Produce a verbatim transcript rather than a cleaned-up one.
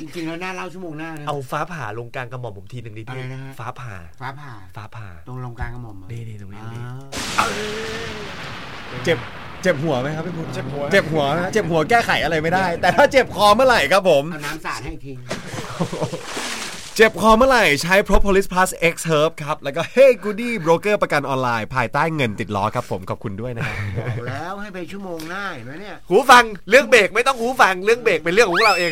ริงๆแล้วน่าเล่าชั่วโมงหน้านะเอาฟ้าผ่าลงกลางกระหม่อมผมทีนึงดิพี่ฟ้าผ่าฟ้าผ่าฟ้าผ่าตรงลงกลางกระหม่อมนี่ๆตรงนี้เจ็บเจ็บหัวไหมครับพี่พุทธเจ็บหัวเจ็บหัวเจ็บหัวแก้ไขอะไรไม่ได้แต่ถ้าเจ็บคอเมื่อไหร่ครับผมเอาน้ำสาดให้ทีเจ็บคอเมื่อไหร่ใช้ Propolis Plus X Herb ครับแล้วก็ Hey Goody Broker ประกันออนไลน์ภายใต้เงินติดล้อครับผมขอบคุณด้วยนะครับบอกแล้วให้ไปชั่วโมงหน้าเห็นไหมเนี่ยหูฟังเรื่องเบรกไม่ต้องหูฟังเรื่องเบรกเป็นเรื่องของเราเอง